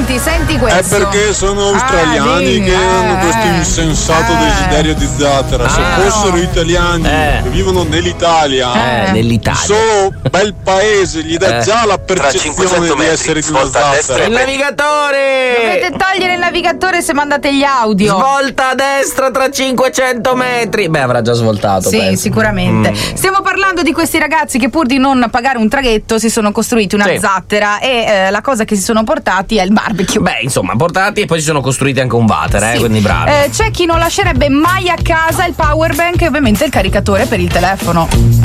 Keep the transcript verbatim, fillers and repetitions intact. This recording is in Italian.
senti, senti questo. È perché sono australiani ah, che eh, hanno questo insensato eh. desiderio di zattera. Se Ah, fossero no. italiani Eh. che vivono nell'Italia, Eh, nell'Italia. solo bel paese gli dà Eh. già la percezione di essere di una zattera. Il navigatore! Dovete togliere il navigatore se mandate gli audio. Svolta a destra tra cinquecento metri. Beh, avrà già svoltato. Sì, penso. sicuramente. Mm. Stiamo parlando di questi ragazzi che pur di non pagare un traghetto si sono costruiti una Sì. zattera e eh, la cosa che si sono portati è il barbecue. Beh, insomma, portati e poi si sono costruiti anche un water, eh, Sì. quindi bravi. Eh, c'è chi non lascerebbe mai a casa il power bank e ovviamente il caricatore per il telefono.